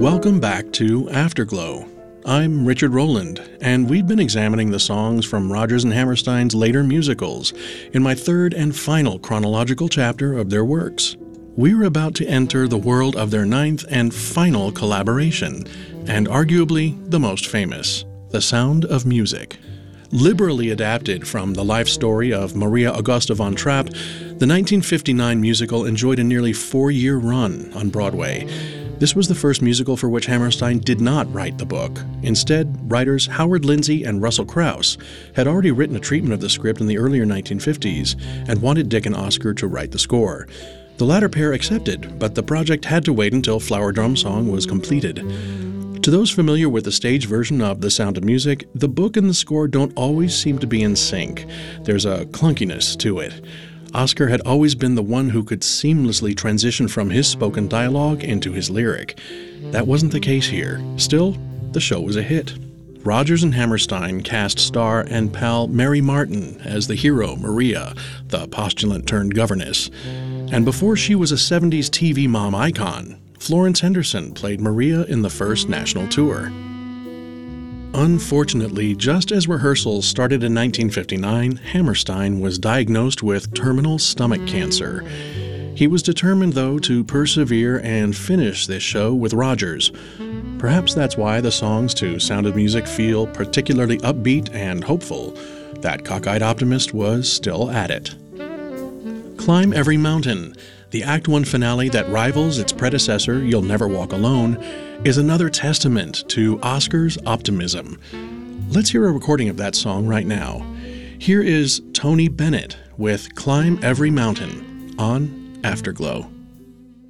Welcome back to Afterglow. I'm Richard Rowland, and we've been examining the songs from Rodgers and Hammerstein's later musicals in my third and final chronological chapter of their works. We're about to enter the world of their ninth and final collaboration, and arguably the most famous, The Sound of Music. Liberally adapted from the life story of Maria Augusta von Trapp, the 1959 musical enjoyed a nearly 4-year run on Broadway. This was the first musical for which Hammerstein did not write the book. Instead, writers Howard Lindsay and Russell Krauss had already written a treatment of the script in the earlier 1950s and wanted Dick and Oscar to write the score. The latter pair accepted, but the project had to wait until Flower Drum Song was completed. To those familiar with the stage version of The Sound of Music, the book and the score don't always seem to be in sync. There's a clunkiness to it. Oscar had always been the one who could seamlessly transition from his spoken dialogue into his lyric. That wasn't the case here. Still, the show was a hit. Rodgers and Hammerstein cast star and pal Mary Martin as the hero Maria, the postulant-turned-governess. And before she was a 70s TV mom icon, Florence Henderson played Maria in the first national tour. Unfortunately, just as rehearsals started in 1959, Hammerstein was diagnosed with terminal stomach cancer. He was determined, though, to persevere and finish this show with Rodgers. Perhaps that's why the songs to Sound of Music feel particularly upbeat and hopeful. That cockeyed optimist was still at it. Climb Every Mountain, the Act One finale that rivals its predecessor, You'll Never Walk Alone, is another testament to Oscar's optimism. Let's hear a recording of that song right now. Here is Tony Bennett with Climb Every Mountain on Afterglow.